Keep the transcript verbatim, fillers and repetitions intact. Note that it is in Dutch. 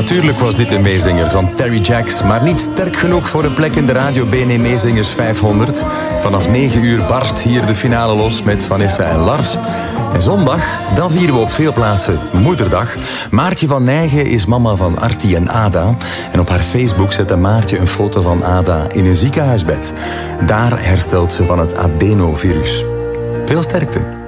Natuurlijk was dit een meezinger van Terry Jacks, maar niet sterk genoeg voor een plek in de Radio B N E Meezingers vijfhonderd. Vanaf negen uur barst hier de finale los met Vanessa en Lars. En zondag, dan vieren we op veel plaatsen Moederdag. Maartje van Nijgen is mama van Artie en Ada. En op haar Facebook zette Maartje een foto van Ada in een ziekenhuisbed. Daar herstelt ze van het adenovirus. Veel sterkte.